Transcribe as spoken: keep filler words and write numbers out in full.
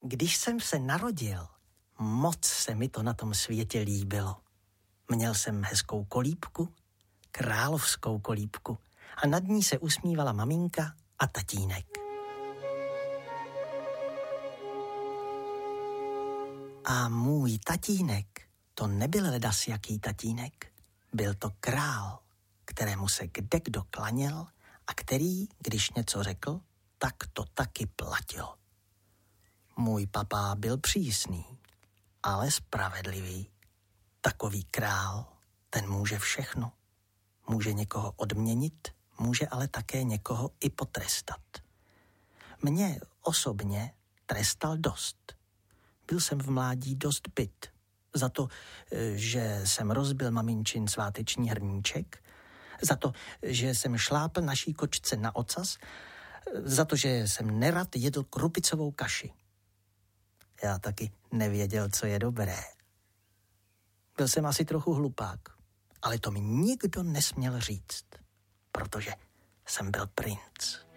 Když jsem se narodil, moc se mi to na tom světě líbilo. Měl jsem hezkou kolíbku, královskou kolíbku, a nad ní se usmívala maminka a tatínek. A můj tatínek, to nebyl ledas jaký tatínek, byl to král, kterému se kdekdo klaněl a který, když něco řekl, tak to taky platilo. Můj papá byl přísný, ale spravedlivý. Takový král, ten může všechno. Může někoho odměnit, může ale také někoho i potrestat. Mě osobně trestal dost. Byl jsem v mládí dost bit. Za to, že jsem rozbil maminčin sváteční hrníček, za to, že jsem šlápl naší kočce na ocas, za to, že jsem nerad jedl krupicovou kaši. Já taky nevěděl, co je dobré. Byl jsem asi trochu hlupák, ale to mi nikdo nesměl říct, protože jsem byl princ.